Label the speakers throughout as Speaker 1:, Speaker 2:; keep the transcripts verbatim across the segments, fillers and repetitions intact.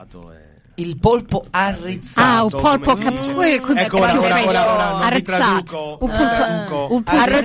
Speaker 1: Il polpo arrizzato.
Speaker 2: Ah, un polpo che
Speaker 3: ecco ora ora ora
Speaker 2: arrizzato.
Speaker 3: Un polpo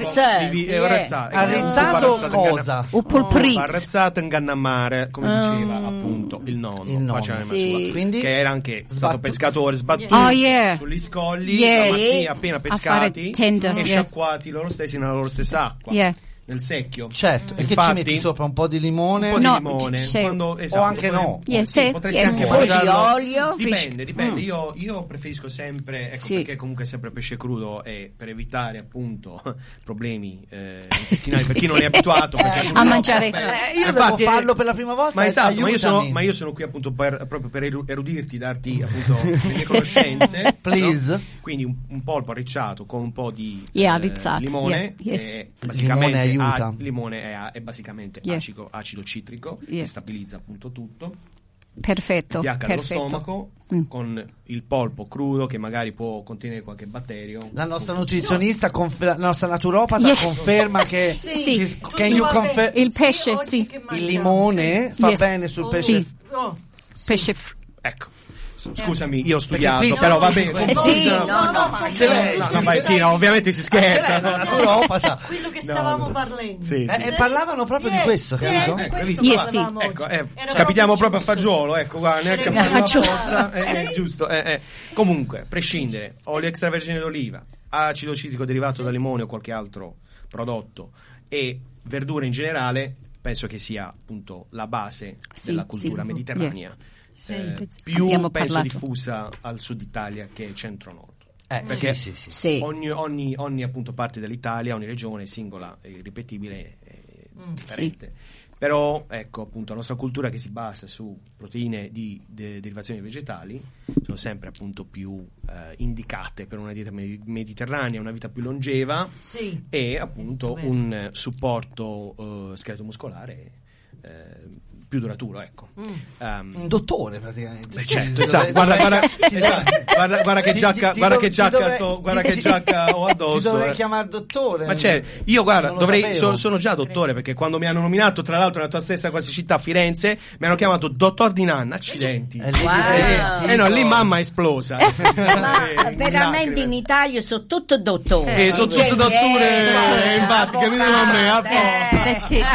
Speaker 1: arrizzato. Arrizzato cosa?
Speaker 2: Un polprizzo.
Speaker 3: Arrizzato in Gannamare, come diceva appunto il nonno,
Speaker 1: il nonno. Sì.
Speaker 3: Quindi che era anche stato pescatore, sbattuto
Speaker 2: oh, yeah.
Speaker 3: sugli scogli,
Speaker 2: yes.
Speaker 3: la mattina appena pescati
Speaker 2: tender,
Speaker 3: e
Speaker 2: yeah.
Speaker 3: sciacquati loro stessi nella loro stessa acqua.
Speaker 2: Yeah.
Speaker 3: Nel secchio,
Speaker 1: certo.
Speaker 3: Mm.
Speaker 1: E
Speaker 3: Infatti,
Speaker 1: che ci metti sopra un po' di limone?
Speaker 3: Un po' di
Speaker 2: no,
Speaker 3: limone,
Speaker 2: sì.
Speaker 3: quando, esatto,
Speaker 1: o anche
Speaker 3: poi,
Speaker 1: no.
Speaker 2: Yeah,
Speaker 3: sì,
Speaker 2: sì,
Speaker 3: potresti
Speaker 2: yeah.
Speaker 3: anche
Speaker 4: poi
Speaker 3: mangiarlo.
Speaker 4: olio.
Speaker 3: Dipende, dipende.
Speaker 2: Mm.
Speaker 3: Io, io preferisco sempre, ecco
Speaker 2: sì.
Speaker 3: perché comunque è sempre pesce crudo e per evitare appunto problemi eh, intestinali per chi non è abituato perché
Speaker 2: a mangiare.
Speaker 1: Eh, io devo farlo per la prima volta.
Speaker 3: Ma esatto, ma io, sono, ma io sono qui appunto per, proprio per erudirti, darti appunto le mie conoscenze.
Speaker 1: Please.
Speaker 3: No? Quindi un, un polpo arricciato con un po' di
Speaker 2: yeah,
Speaker 3: eh, limone.
Speaker 2: Yeah. Yes.
Speaker 3: E basicamente
Speaker 1: limone aiuta.
Speaker 3: A, limone è, è basicamente
Speaker 2: yeah.
Speaker 3: acido, acido citrico
Speaker 2: yeah.
Speaker 3: che stabilizza appunto tutto.
Speaker 2: Perfetto.
Speaker 3: Il pH dello
Speaker 2: perfetto.
Speaker 3: stomaco
Speaker 2: mm.
Speaker 3: con il polpo crudo che magari può contenere qualche batterio.
Speaker 1: La nostra nutrizionista, confer- la nostra naturopata yes. conferma che
Speaker 2: sì. Sì.
Speaker 1: Can you confer-
Speaker 2: il pesce, sì.
Speaker 1: Il limone fa
Speaker 2: yes.
Speaker 1: bene sul pesce.
Speaker 2: Sì. Oh. Pesce fr-
Speaker 3: ecco. Scusami, io ho studiato,
Speaker 1: qui,
Speaker 3: però va bene.
Speaker 4: Eh sì, no, no, no, ma
Speaker 3: no, no, ma sì, no, ovviamente si scherza.
Speaker 1: La naturopata.
Speaker 4: Quello che stavamo no, no. parlando.
Speaker 3: Sì, sì.
Speaker 1: Eh, e parlavano proprio
Speaker 4: yeah,
Speaker 1: di questo,
Speaker 4: yeah,
Speaker 1: capito?
Speaker 3: Ecco,
Speaker 4: questo
Speaker 2: yes, sì.
Speaker 3: ecco eh, capitiamo proprio a fagiolo, ecco, guarda, neanche a apposta, è, è giusto. Eh, eh. Comunque, prescindere, olio extravergine d'oliva, acido citrico derivato da limone o qualche altro prodotto e verdure in generale, penso che sia appunto la base
Speaker 2: sì,
Speaker 3: della cultura
Speaker 2: sì.
Speaker 3: mediterranea.
Speaker 2: Yeah.
Speaker 3: Eh, più
Speaker 2: Abbiamo
Speaker 3: penso
Speaker 2: parlato.
Speaker 3: diffusa al sud Italia che centro-nord.
Speaker 1: Eh,
Speaker 3: perché
Speaker 1: sì, sì, sì.
Speaker 2: Sì.
Speaker 3: Ogni, ogni, ogni appunto parte dell'Italia, ogni regione è singola e ripetibile e
Speaker 4: mm,
Speaker 3: differente.
Speaker 2: Sì.
Speaker 3: Però ecco appunto la nostra cultura che si basa su proteine di de- derivazioni vegetali sono sempre appunto più eh, indicate per una dieta med- mediterranea, una vita più longeva
Speaker 4: sì.
Speaker 3: e appunto un eh, supporto eh, scheletro muscolare eh, più duraturo, ecco.
Speaker 4: Mm.
Speaker 3: Um,
Speaker 1: un dottore praticamente.
Speaker 3: Beh, certo, esatto. Guarda, guarda, esatto. guarda, guarda che giacca,
Speaker 1: ti,
Speaker 3: guarda
Speaker 1: ti
Speaker 3: che giacca,
Speaker 1: dovrei,
Speaker 3: sto, guarda
Speaker 1: ti,
Speaker 3: che giacca ho addosso.
Speaker 1: Ti dovrei
Speaker 3: eh.
Speaker 1: chiamare dottore.
Speaker 3: Ma c'è, io guarda, dovrei, so, sono già dottore
Speaker 4: Grazie.
Speaker 3: perché quando mi hanno nominato, tra l'altro nella tua stessa quasi città, Firenze, mi hanno chiamato dottor Di Nanna, accidenti.
Speaker 1: E lì,
Speaker 4: Wow.
Speaker 3: E eh, no, lì mamma è esplosa.
Speaker 4: Ma
Speaker 3: Eh,
Speaker 4: veramente
Speaker 3: lacrime.
Speaker 4: in Italia sono tutto dottore.
Speaker 3: Eh, sono tutto dottore, eh, infatti, capito a me, a
Speaker 2: That's it.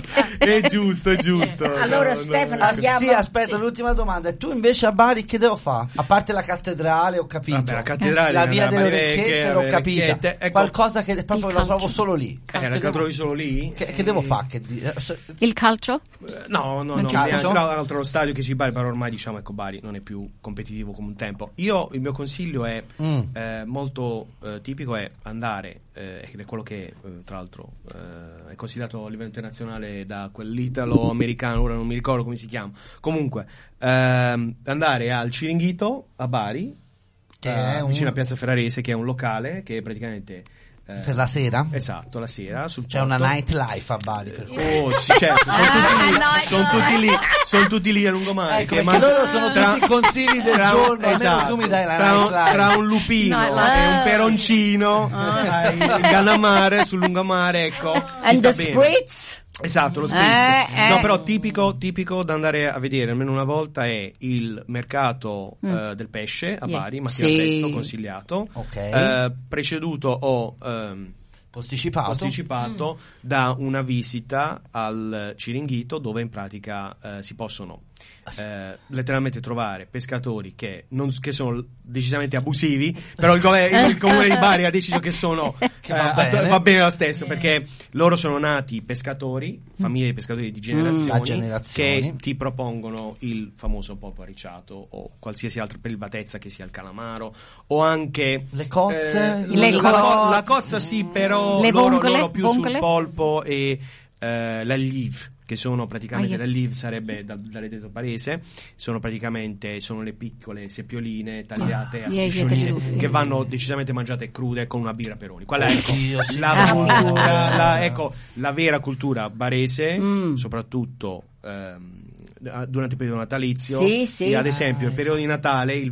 Speaker 3: È giusto, è giusto.
Speaker 4: Allora,
Speaker 3: No, no,
Speaker 4: Stefano,
Speaker 3: no.
Speaker 4: andiamo.
Speaker 1: Sì, aspetta,
Speaker 4: Sì.
Speaker 1: l'ultima domanda. Tu invece a Bari che devo fare? A parte la cattedrale, ho capito.
Speaker 3: Vabbè, la cattedrale,
Speaker 1: la via
Speaker 3: la
Speaker 1: delle
Speaker 3: Marivecchie,
Speaker 1: orecchiette, l'ho
Speaker 3: le
Speaker 1: capita.
Speaker 3: orecchiette, ecco.
Speaker 1: Qualcosa che proprio
Speaker 2: Il
Speaker 1: lo trovo
Speaker 2: calcio.
Speaker 1: solo lì.
Speaker 3: Eh,
Speaker 1: Che
Speaker 3: la
Speaker 1: devo-
Speaker 3: trovi solo lì?
Speaker 1: Che, che devo fare? Che di-
Speaker 2: Il calcio?
Speaker 3: Eh, No, no,
Speaker 2: Non
Speaker 3: no,
Speaker 2: ci
Speaker 3: neanche,
Speaker 1: sto.
Speaker 3: tra l'altro lo stadio che ci Bari, però ormai diciamo ecco Bari non è più competitivo come un tempo. Io il mio consiglio è
Speaker 1: Mm.
Speaker 3: eh, molto eh, tipico è andare eh, ed è quello che eh, tra l'altro eh, è considerato a livello internazionale da quell'italo americano, ora non mi ricordo come si chiama. Comunque ehm, andare al Ciringhito a Bari,
Speaker 1: Che
Speaker 3: eh,
Speaker 1: è un-
Speaker 3: vicino a Piazza Ferrarese, che è un locale che praticamente eh,
Speaker 1: Per la sera?
Speaker 3: esatto, la sera sul
Speaker 1: C'è una
Speaker 3: porto.
Speaker 1: nightlife a Bari. Per cui.
Speaker 3: Oh, sì, certo, sono tutti lì, sono tutti lì, sono tutti lì a lungomare.
Speaker 1: Ecco,
Speaker 3: che
Speaker 1: perché
Speaker 3: mangiano-
Speaker 1: loro sono
Speaker 3: tra-
Speaker 1: tutti i consigli del
Speaker 3: tra un-
Speaker 1: giorno, almeno
Speaker 3: esatto,
Speaker 1: tu mi dai la
Speaker 3: tra un,
Speaker 1: nightlife.
Speaker 3: tra un lupino
Speaker 2: Nightlife.
Speaker 3: e un peroncino, hai il Gannamare sul lungomare, ecco. ci
Speaker 4: And
Speaker 3: sta
Speaker 4: the
Speaker 3: bene.
Speaker 4: spritz?
Speaker 3: Esatto, lo spritz.
Speaker 4: Eh, eh.
Speaker 3: No, però tipico, tipico da andare a vedere almeno una volta è il mercato
Speaker 2: Mm.
Speaker 3: eh, del pesce a
Speaker 2: Yeah.
Speaker 3: Bari, mattina
Speaker 4: Sì.
Speaker 3: presto, consigliato.
Speaker 1: Ok.
Speaker 3: Eh, preceduto o ehm,
Speaker 1: Posticipato.
Speaker 3: posticipato da una visita al Ciringhito dove in pratica eh, si possono eh, letteralmente trovare pescatori che, non, che sono decisamente abusivi, però il, governo, il comune di Bari ha deciso che sono
Speaker 1: Che va
Speaker 3: eh,
Speaker 1: bene.
Speaker 3: va bene lo stesso perché loro sono nati pescatori, famiglie di pescatori di generazioni,
Speaker 1: Da generazioni.
Speaker 3: che ti propongono il famoso polpo arricciato o qualsiasi altra prelibatezza che sia il calamaro o anche
Speaker 1: Le cozze?
Speaker 3: eh,
Speaker 2: Le
Speaker 3: la,
Speaker 2: cozze.
Speaker 3: co- la cozza sì, però
Speaker 2: Le
Speaker 3: loro,
Speaker 2: vongole?
Speaker 3: loro più
Speaker 2: Vongole?
Speaker 3: sul polpo e eh, la live, che sono praticamente
Speaker 2: Ah, yeah.
Speaker 3: la live sarebbe da, dalle detto parese, sono praticamente sono le piccole seppioline tagliate a
Speaker 2: Yeah, yeah,
Speaker 3: striscioline
Speaker 2: yeah.
Speaker 3: che vanno decisamente mangiate crude con una birra Peroni. Qual è ecco,
Speaker 1: Oddio, sì.
Speaker 3: la
Speaker 2: Ah.
Speaker 3: cultura, la, ecco, la vera cultura barese,
Speaker 2: Mm.
Speaker 3: soprattutto ehm, durante il periodo natalizio.
Speaker 4: Sì, sì.
Speaker 3: E ad esempio il periodo di Natale, il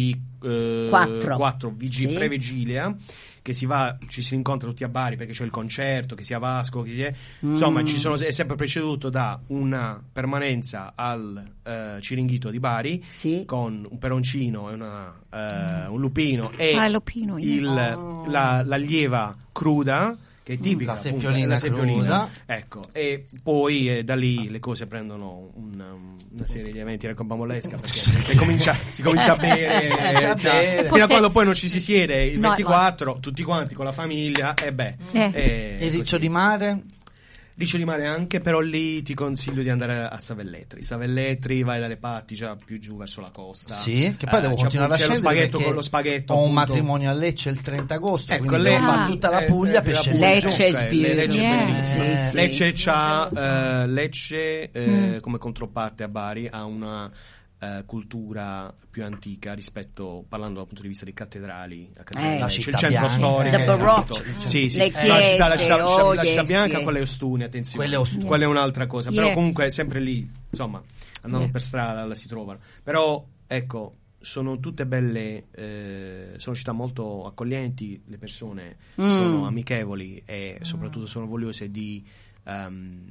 Speaker 3: ventiquattro vigi-
Speaker 4: sì.
Speaker 3: pre-vigilia, che si va, ci si incontra tutti a Bari perché c'è il concerto, che sia Vasco, che sia, insomma,
Speaker 4: Mm.
Speaker 3: ci sono, è sempre preceduto da una permanenza al eh, Ciringhito di Bari,
Speaker 4: Sì.
Speaker 3: con un peroncino e una, eh, un lupino e
Speaker 2: Ah, il lupino,
Speaker 3: il,
Speaker 4: Oh.
Speaker 3: la, l'allieva cruda, che è tipica,
Speaker 1: La
Speaker 3: appunto,
Speaker 1: seppiolina
Speaker 3: la seppiolina.
Speaker 1: cruda.
Speaker 3: Ecco, e poi eh, da lì le cose prendono una, una serie di eventi rocambolesca, perché si comincia, si comincia a bere, eh,
Speaker 1: Già
Speaker 3: già,
Speaker 1: bere.
Speaker 3: fino a
Speaker 2: Forse-
Speaker 3: quando poi non ci si siede il
Speaker 2: No,
Speaker 3: ventiquattro, tutti quanti con la famiglia, e beh,
Speaker 2: Eh.
Speaker 3: e
Speaker 1: Il riccio
Speaker 3: così.
Speaker 1: di mare?
Speaker 3: Riccio di mare anche, però lì ti consiglio di andare a Savelletri. Savelletri, vai dalle parti già più giù verso la costa.
Speaker 1: Sì, che poi
Speaker 3: Eh,
Speaker 1: devo
Speaker 3: c'è
Speaker 1: continuare a
Speaker 3: appunto- c'è
Speaker 1: scendere
Speaker 3: lo spaghetto
Speaker 1: perché
Speaker 3: con lo spaghetto.
Speaker 1: ho un
Speaker 3: appunto.
Speaker 1: matrimonio a Lecce il trenta agosto,
Speaker 3: Ecco,
Speaker 1: quindi
Speaker 3: lei
Speaker 1: devo fare
Speaker 3: eh,
Speaker 1: tutta la
Speaker 3: eh,
Speaker 1: Puglia
Speaker 3: eh,
Speaker 1: per
Speaker 3: la
Speaker 1: scendere
Speaker 3: Puglia,
Speaker 1: giù.
Speaker 4: Lecce is
Speaker 3: ok, le- Lecce è
Speaker 2: Yeah.
Speaker 3: bellissima.
Speaker 4: Sì, sì.
Speaker 3: Lecce c'ha eh, Lecce eh,
Speaker 2: Mm.
Speaker 3: come controparte a Bari ha una eh, cultura più antica rispetto, parlando dal punto di vista di cattedrali, a Catania.
Speaker 4: Eh,
Speaker 1: la
Speaker 3: c'è il
Speaker 1: città
Speaker 3: centro
Speaker 1: bianca.
Speaker 3: storico,
Speaker 4: The
Speaker 3: esatto.
Speaker 4: Baroque.
Speaker 3: Sì, sì.
Speaker 4: Le
Speaker 3: Eh, la città, la città- la città-
Speaker 4: chiese,
Speaker 3: la città
Speaker 4: oh,
Speaker 3: bianca,
Speaker 4: yes,
Speaker 3: quelle
Speaker 4: yes.
Speaker 3: ostuni, attenzione.
Speaker 1: Quelle ostuni.
Speaker 3: Quella è un'altra cosa, però
Speaker 2: Yeah.
Speaker 3: comunque è sempre lì, insomma, andando
Speaker 2: Yeah.
Speaker 3: per strada la si trovano. Però ecco, sono tutte belle, eh, sono città molto accoglienti, le persone
Speaker 4: Mm.
Speaker 3: sono amichevoli e soprattutto sono vogliose di ehm,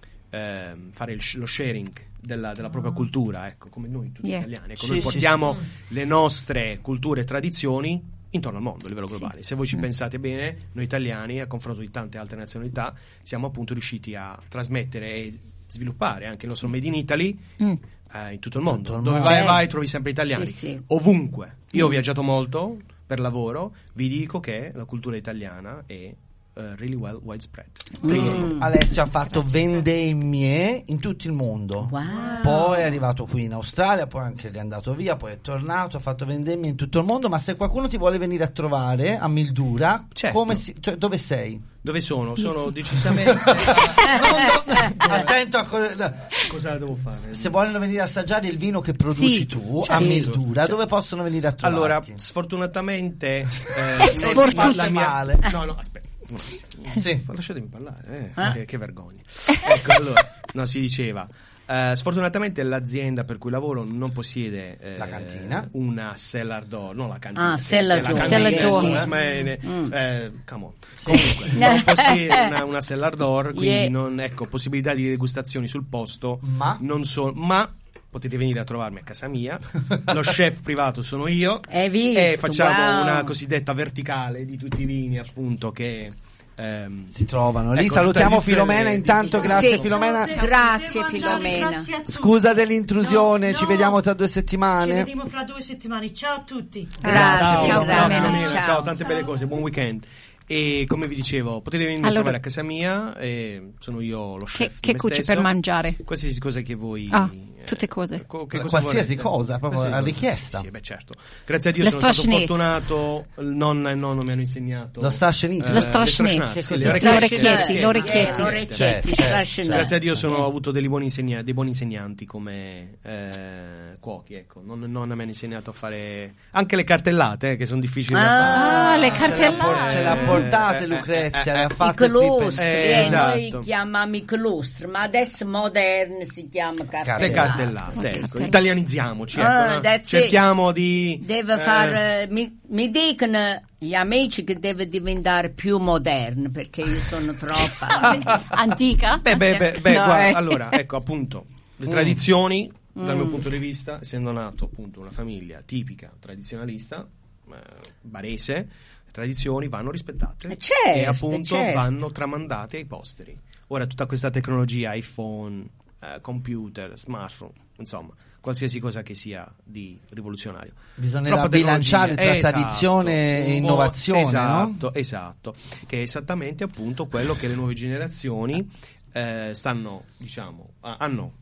Speaker 3: ehm, fare il- lo sharing della, della propria cultura, ecco, come noi tutti
Speaker 2: Yeah.
Speaker 3: italiani. Ecco,
Speaker 1: Sì,
Speaker 3: noi
Speaker 1: sì,
Speaker 3: portiamo le nostre culture e tradizioni intorno al mondo a livello globale. Se voi
Speaker 2: Mm.
Speaker 3: ci pensate bene, noi italiani, a confronto di tante altre nazionalità, siamo appunto riusciti a trasmettere e sviluppare anche il nostro Made in Italy
Speaker 2: Mm.
Speaker 3: eh, in tutto il mondo.
Speaker 1: Tutto il
Speaker 3: Dove
Speaker 1: mondo.
Speaker 3: vai
Speaker 4: Certo.
Speaker 3: vai trovi sempre italiani.
Speaker 4: Sì, sì.
Speaker 3: Ovunque. Io ho
Speaker 1: Mm.
Speaker 3: viaggiato molto per lavoro, vi dico che la cultura italiana è eh, really well widespread.
Speaker 4: Mm.
Speaker 1: Alessio ha fatto vendemmie in tutto il mondo.
Speaker 4: Wow.
Speaker 1: Poi è arrivato qui in Australia, poi anche è andato via, poi è tornato, ha fatto vendemmie in tutto il mondo. Ma se qualcuno ti vuole venire a trovare a Mildura,
Speaker 3: Certo.
Speaker 1: come si- cioè, dove sei?
Speaker 3: Dove sono? Sono
Speaker 2: Sì.
Speaker 3: decisamente...
Speaker 1: Attento a co-
Speaker 3: Cosa devo fare?
Speaker 1: se vogliono venire a assaggiare il vino che produci
Speaker 2: Sì.
Speaker 1: tu
Speaker 3: Certo.
Speaker 1: a Mildura, dove possono venire a trovarti?
Speaker 3: Allora, sfortunatamente... eh,
Speaker 2: Sfortunatamente.
Speaker 3: la mia-
Speaker 1: male.
Speaker 3: No, no, aspetta. un attimo.
Speaker 1: Sì.
Speaker 3: Ma lasciatemi parlare, eh,
Speaker 4: Ah.
Speaker 3: che, che vergogna. Ecco, allora, no, si diceva... eh, sfortunatamente l'azienda per cui lavoro non possiede eh,
Speaker 1: La cantina.
Speaker 3: una cellar door, non la cantina.
Speaker 4: Ah,
Speaker 3: sì,
Speaker 4: cellar
Speaker 3: sì, la
Speaker 4: door.
Speaker 3: cantina,
Speaker 2: Cellar door.
Speaker 3: scusa, ma è-
Speaker 4: Mm.
Speaker 3: eh, come on. Comunque, non possiede una, una cellar door, quindi
Speaker 4: Yeah.
Speaker 3: non, ecco, possibilità di degustazioni sul posto,
Speaker 1: Ma?
Speaker 3: non so, ma potete venire a trovarmi a casa mia, lo chef privato sono io,
Speaker 4: Hai visto?
Speaker 3: e facciamo
Speaker 4: Wow.
Speaker 3: una cosiddetta verticale di tutti i vini, appunto, che ehm,
Speaker 1: Si trovano lì.
Speaker 3: ecco,
Speaker 1: Salutiamo
Speaker 3: tutte le-
Speaker 1: Filomena
Speaker 3: di-
Speaker 1: intanto,
Speaker 3: di-
Speaker 1: grazie
Speaker 4: Sì.
Speaker 1: Filomena.
Speaker 4: Grazie,
Speaker 5: Devo andare,
Speaker 4: Filomena.
Speaker 5: grazie a tutti.
Speaker 1: Scusa dell'intrusione,
Speaker 5: No,
Speaker 1: ci
Speaker 5: no.
Speaker 1: vediamo tra due
Speaker 5: Ci
Speaker 1: settimane.
Speaker 5: vediamo fra due settimane. Ciao a tutti.
Speaker 4: Grazie,
Speaker 2: Ciao,
Speaker 3: ciao,
Speaker 2: Filomena.
Speaker 3: Filomena,
Speaker 4: Ciao.
Speaker 3: ciao, tante belle cose, buon weekend. E come vi dicevo, potete venire a
Speaker 2: Allora-
Speaker 3: trovare a casa mia, e sono io lo
Speaker 2: Che,
Speaker 3: chef.
Speaker 2: che
Speaker 3: me
Speaker 2: cuci
Speaker 3: stesso.
Speaker 2: per mangiare?
Speaker 3: Qualsiasi cosa che voi...
Speaker 2: Ah,
Speaker 3: eh,
Speaker 2: tutte cose.
Speaker 3: co- che
Speaker 1: Qualsiasi
Speaker 3: volete?
Speaker 1: cosa, proprio
Speaker 3: Qualsiasi
Speaker 1: a
Speaker 3: cosa.
Speaker 1: richiesta.
Speaker 3: Sì, beh, certo. Grazie a Dio
Speaker 2: Le
Speaker 3: sono stato
Speaker 2: strascinette.
Speaker 3: fortunato, il nonno e il nonno mi hanno insegnato...
Speaker 1: Lo strascinetto.
Speaker 3: eh,
Speaker 2: Lo strascinette,
Speaker 3: le strascinette,
Speaker 2: sì,
Speaker 3: sì,
Speaker 2: sì,
Speaker 3: le
Speaker 2: sì,
Speaker 3: orecchiette.
Speaker 2: orecchietti,
Speaker 3: Eh,
Speaker 2: le orecchietti.
Speaker 4: Eh, orecchietti,
Speaker 1: Certo, certo.
Speaker 4: strascinati.
Speaker 3: Grazie a Dio sono, ho avuto dei buoni, insegna- dei buoni insegnanti come eh, cuochi, ecco. Non, non mi hanno insegnato a fare anche le cartellate, eh, che sono difficili da fare.
Speaker 2: Ah, le
Speaker 1: Ce l'ha por-
Speaker 2: cartellate.
Speaker 1: ce l'ha portate
Speaker 3: Eh,
Speaker 1: Lucrezia,
Speaker 3: eh,
Speaker 1: le ha
Speaker 3: eh,
Speaker 4: I
Speaker 1: fatte qui
Speaker 4: colostri,
Speaker 1: per-
Speaker 3: Eh,
Speaker 4: eh,
Speaker 3: esatto.
Speaker 4: noi chiamiamo i colostri, ma adesso moderni si chiama
Speaker 3: Le
Speaker 4: cartellate.
Speaker 3: cartellate,
Speaker 2: Ok,
Speaker 3: ecco.
Speaker 2: ok.
Speaker 3: Italianizziamoci, ecco,
Speaker 4: Ah,
Speaker 3: no?
Speaker 4: that's
Speaker 3: Cerchiamo di...
Speaker 4: Deve
Speaker 3: eh,
Speaker 4: fare, mi, mi dicono gli amici che deve diventare più moderno perché io sono troppa.
Speaker 2: Antica?
Speaker 3: Beh, beh, beh, beh,
Speaker 2: No,
Speaker 3: guarda,
Speaker 2: eh.
Speaker 3: allora, ecco, appunto, le
Speaker 1: Mm.
Speaker 3: tradizioni, dal mio
Speaker 4: Mm.
Speaker 3: punto di vista, essendo nato appunto una famiglia tipica, tradizionalista, eh, barese, le tradizioni vanno rispettate
Speaker 4: Eh, certo,
Speaker 3: e appunto
Speaker 4: certo.
Speaker 3: vanno tramandate ai posteri. Ora tutta questa tecnologia, iPhone, eh, computer, smartphone, insomma, qualsiasi cosa che sia di rivoluzionario.
Speaker 1: Bisognerà
Speaker 3: Troppa
Speaker 1: bilanciare tra
Speaker 3: tecnologia.
Speaker 1: tradizione
Speaker 3: Esatto,
Speaker 1: e
Speaker 3: un po',
Speaker 1: innovazione,
Speaker 3: esatto,
Speaker 1: no?
Speaker 3: esatto, che è esattamente appunto quello che le nuove generazioni eh, stanno, diciamo, ha- hanno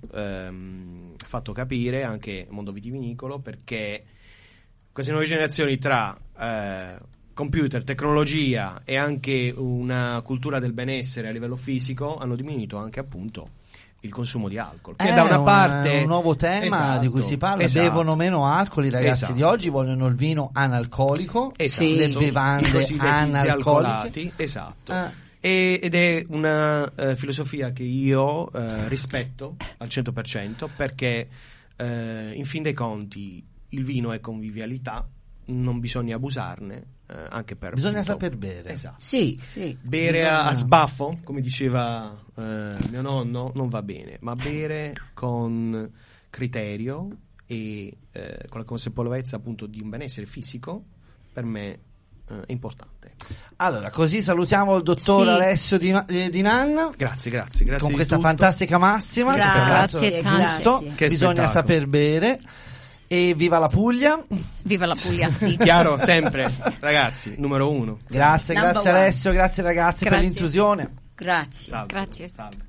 Speaker 3: ehm, fatto capire anche il mondo vitivinicolo, perché queste nuove generazioni tra eh, computer, tecnologia e anche una cultura del benessere a livello fisico hanno diminuito anche appunto il consumo di alcol, che
Speaker 1: È
Speaker 3: da una
Speaker 1: un-
Speaker 3: parte
Speaker 1: un nuovo tema
Speaker 3: Esatto,
Speaker 1: di cui si parla.
Speaker 3: esatto.
Speaker 1: Bevono meno alcol i ragazzi
Speaker 3: Esatto.
Speaker 1: di oggi, vogliono il vino analcolico,
Speaker 3: Esatto.
Speaker 1: le
Speaker 4: Sì.
Speaker 1: bevande
Speaker 3: I cosiddetti
Speaker 1: analcoliche.
Speaker 3: dealcolati, esatto.
Speaker 1: Ah.
Speaker 3: E, ed è una uh, filosofia che io uh, rispetto al cento per cento, perché uh, in fin dei conti il vino è convivialità, non bisogna abusarne, uh, anche per
Speaker 1: bisogna
Speaker 3: appunto,
Speaker 1: saper bere.
Speaker 3: esatto.
Speaker 4: Sì, sì.
Speaker 3: Bere
Speaker 1: Bisogna...
Speaker 3: a, a sbaffo, come diceva uh, mio nonno, non va bene, ma bere con criterio e uh, con la consapevolezza appunto di un benessere fisico, per me uh, è importante.
Speaker 1: Allora, così salutiamo il dottor
Speaker 2: Sì.
Speaker 1: Alessio Di, eh, Di Nan
Speaker 3: Grazie, grazie, grazie
Speaker 1: con
Speaker 3: di
Speaker 1: questa
Speaker 3: tutto.
Speaker 1: fantastica massima.
Speaker 2: Grazie,
Speaker 1: Che
Speaker 2: grazie.
Speaker 1: giusto,
Speaker 3: Che
Speaker 1: bisogna
Speaker 3: spettacolo.
Speaker 1: saper bere. E viva la Puglia.
Speaker 2: Viva la Puglia, sì.
Speaker 3: Chiaro, sempre, ragazzi, numero uno.
Speaker 1: Grazie,
Speaker 4: Number
Speaker 1: grazie
Speaker 4: one.
Speaker 1: Alessio, grazie ragazzi per
Speaker 2: Grazie.
Speaker 1: l'intrusione.
Speaker 4: Grazie.
Speaker 3: Salve.
Speaker 2: Grazie.
Speaker 3: Salve.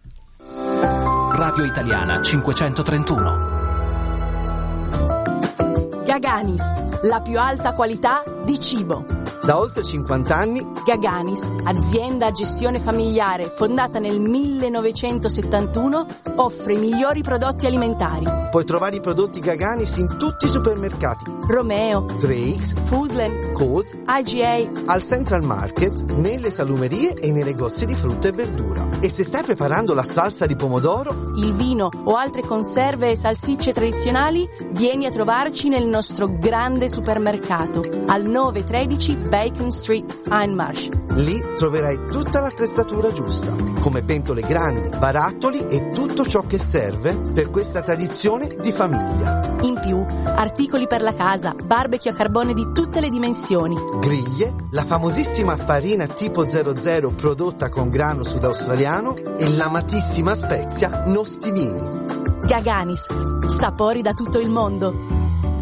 Speaker 6: Radio Italiana cinquecentotrentuno.
Speaker 7: Gaganis, la più alta qualità di cibo.
Speaker 1: Da oltre cinquanta anni
Speaker 7: Gaganis, azienda a gestione familiare fondata nel millenovecentosettantuno, offre i migliori prodotti alimentari.
Speaker 1: puoi trovare i prodotti Gaganis in tutti i supermercati.
Speaker 7: Romeo,
Speaker 1: Drake's,
Speaker 7: Foodland,
Speaker 1: Coles,
Speaker 7: I G A,
Speaker 1: al Central Market, nelle salumerie e nei negozi di frutta e verdura. E se stai preparando la salsa di pomodoro,
Speaker 7: il vino o altre conserve e salsicce tradizionali, vieni a trovarci nel nostro grande supermercato al nove tredici Bacon Street, Hindmarsh.
Speaker 1: lì troverai tutta l'attrezzatura giusta, come pentole grandi, barattoli e tutto ciò che serve per questa tradizione di famiglia.
Speaker 7: In più, articoli per la casa, barbecue a carbone di tutte le dimensioni.
Speaker 1: Griglie, la famosissima farina tipo zero zero prodotta con grano sudaustraliano e l'amatissima spezia Nostimini.
Speaker 7: Gaganis, sapori da tutto il mondo.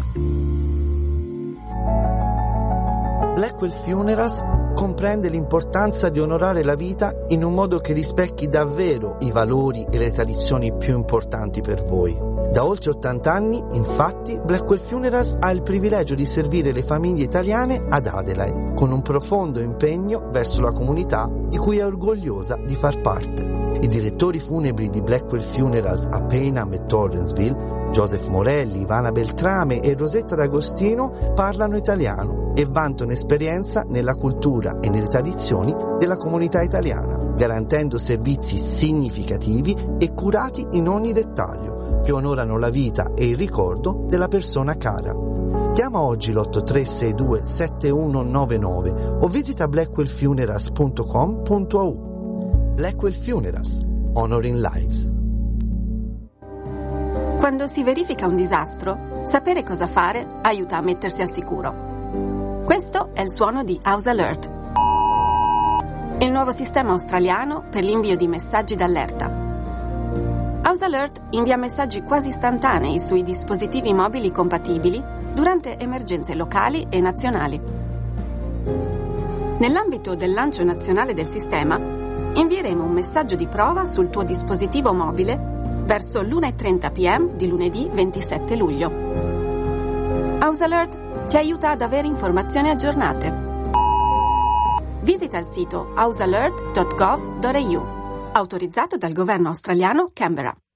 Speaker 1: Blackwell Funerals comprende l'importanza di onorare la vita in un modo che rispecchi davvero i valori e le tradizioni più importanti per voi. Da oltre ottanta anni, infatti, Blackwell Funerals ha il privilegio di servire le famiglie italiane ad Adelaide, con un profondo impegno verso la comunità di cui è orgogliosa di far parte. I direttori funebri di Blackwell Funerals a Payneham e Torrensville, Joseph Morelli, Ivana Beltrame e Rosetta D'Agostino, parlano italiano e vantano esperienza nella cultura e nelle tradizioni della comunità italiana, garantendo servizi significativi e curati in ogni dettaglio, che onorano la vita e il ricordo della persona cara. Chiama oggi l'otto tre sei due sette uno nove nove o visita blackwell funerals punto com punto a u. Blackwell Funerals, Honoring Lives.
Speaker 8: Quando si verifica un disastro, sapere cosa fare aiuta a mettersi al sicuro. Questo è il suono di House Alert, il nuovo sistema australiano per l'invio di messaggi d'allerta. House Alert invia messaggi quasi istantanei sui dispositivi mobili compatibili durante emergenze locali e nazionali. Nell'ambito del lancio nazionale del sistema, invieremo un messaggio di prova sul tuo dispositivo mobile verso l'una e trenta p m di lunedì ventisette luglio. House Alert ti aiuta ad avere informazioni aggiornate. Visita il sito house alert punto gov punto a u, autorizzato dal governo australiano Canberra.